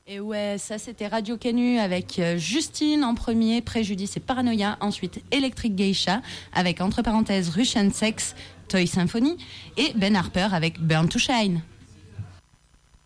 Et ouais, ça c'était Radio Canu avec Justine en premier, Préjudice et Paranoia. Ensuite Electric Geisha avec entre parenthèses Russian Sex, Toy Symphony. Et Ben Harper avec Burn to Shine.